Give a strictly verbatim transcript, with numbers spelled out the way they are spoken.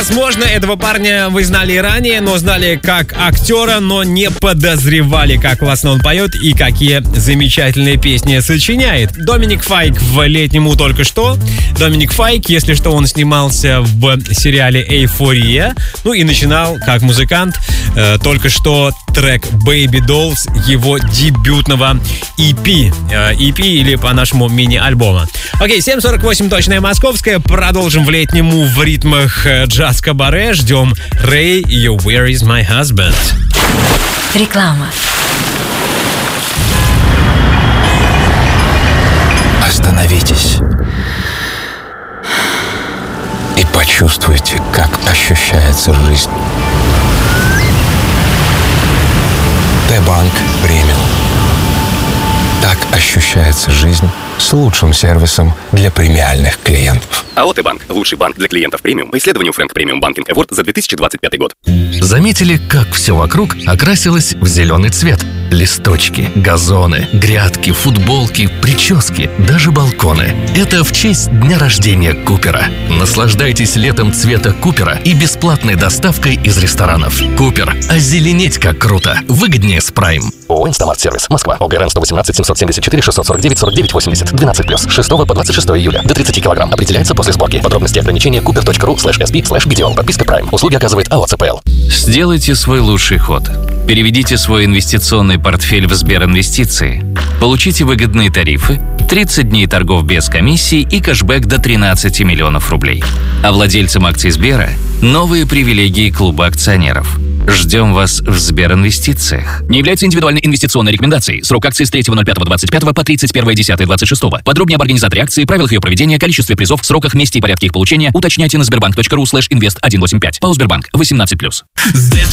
Возможно, этого парня вы знали и ранее, но знали как актера, но не подозревали, как классно он поет и какие замечательные песни сочиняет. Доминик Файк в «Летнему только что». Доминик Файк, если что, он снимался в сериале «Эйфория». Ну и начинал как музыкант. Э, только что трек «Baby Dolls» его дебютного и пи. Э, и пи или по-нашему мини-альбома. Окей, семь сорок восемь точная московская. Продолжим в «Летнему» в ритмах джаз-кабаре. Ждем Рэй и «Where is my husband?» Реклама. Остановитесь и почувствуйте, как ощущается жизнь. Т-банк премиум. Так ощущается жизнь с лучшим сервисом для премиальных клиентов. АО «Т-банк» – лучший банк для клиентов премиум по исследованию Frank Premium Banking Award за две тысячи двадцать пятый год. Заметили, как все вокруг окрасилось в зеленый цвет? Листочки, газоны, грядки, футболки, прически, даже балконы. Это в честь дня рождения Купера. Наслаждайтесь летом цвета Купера и бесплатной доставкой из ресторанов. Купер. Озеленеть как круто. Выгоднее с Прайм. ООО «Инстамарт Сервис». Москва. ОГРН сто восемнадцать семьсот семьдесят четыре шестьсот сорок девять сорок девять восемьдесят. двенадцать плюс. шестого по двадцать шестое июля. До тридцати килограмм. Определяется после сборки. Подробности и ограничения купер.ру слэш эс пи слэш бдл. Подписка Прайм. Услуги оказывает АО ЦПЛ. Сделайте свой лучший ход. Переведите свой инвестиционный портфель в Сберинвестиции. Получите выгодные тарифы, тридцать дней торгов без комиссий и кэшбэк до тринадцати миллионов рублей. А владельцам акций Сбера – новые привилегии клуба акционеров. Ждем вас в Сберинвестициях. Не является индивидуальной инвестиционной рекомендацией. Срок акции с третьего ноль пятого двадцать пятого по тридцать первое десятое двадцать шестого. Подробнее об организаторе акции, правилах ее проведения, количестве призов, сроках, месте и порядке их получения уточняйте на сбербанк.ру слэш инвест сто восемьдесят пять. ПАО «Сбербанк» восемнадцать плюс.